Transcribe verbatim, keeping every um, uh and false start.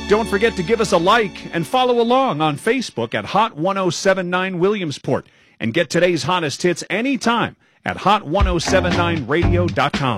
Don't forget to give us a like and follow along on Facebook at Hot ten seventy-nine Williamsport. And get today's hottest hits anytime at hot ten seventy-nine radio dot com.